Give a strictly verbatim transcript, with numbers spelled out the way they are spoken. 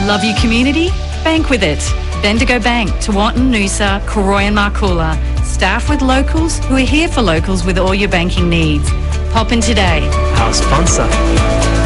Love your community? Bank with it. Bendigo Bank, Tewantin, Noosa, Cooroy and Marcoola. Staff with locals who are here for locals with all your banking needs. Pop in today. Our sponsor.